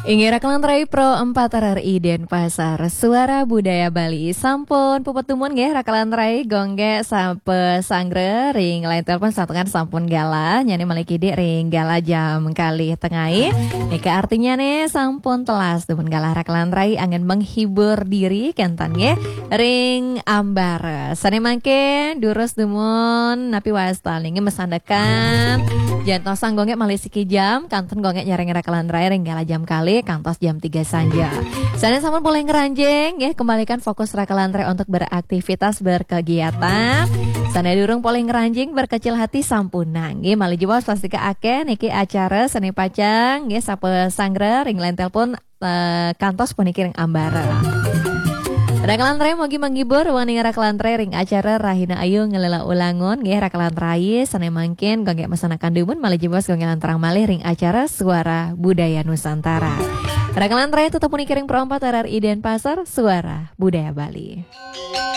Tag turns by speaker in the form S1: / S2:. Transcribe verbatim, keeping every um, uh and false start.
S1: Ingira kelantrai Pro empat R R I Denpasar Suara Budaya Bali Sampun puput tumun nggih rakalantrai gongge sampe sangre ring lain telepon satungan sampun gala nyani malikidi ring gala jam kali tengai. Nika artinya nih sampun telas tumun gala rakalantrai angin menghibur diri kentan nggih ring ambar. Sane mangke durus tumun napi wastal nggih mesandakan jantos sang gongge malisiki jam kanton gongge nyaring rakalantrai ring gala jam kali kantos jam tiga saja. Sana sampun boleh ngeranjeng ya, kembalikan fokus rakalantrai untuk beraktivitas berkegiatan. Sana durung boleh ngeranjing berkecil hati sampunang. Nggih mali jebos plastika ake niki acara seni pacang nggih sape sangre ring lain telepon uh, kantos puniki ring ambara. Rakalantrai mogi menghibur wani rakalantrai ring acara Rahina Ayu ngelela ulangun nggih rakalantrai sane mangkin gongge masanakan dumun malih jebos gongge lantarang malih ring acara Suara Budaya Nusantara. Rakalantrai tetep puniki ring Pro empat R R I Denpasar Suara Budaya Bali.